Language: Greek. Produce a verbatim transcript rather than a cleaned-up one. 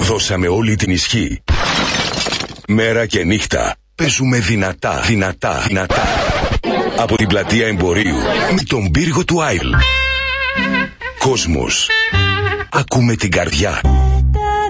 Δώσαμε όλη την ισχύ. Μέρα και νύχτα παίζουμε δυνατά, δυνατά, δυνατά. Από την πλατεία Εμπορίου με τον πύργο του Άιλ. Κόσμος, ακούμε την καρδιά.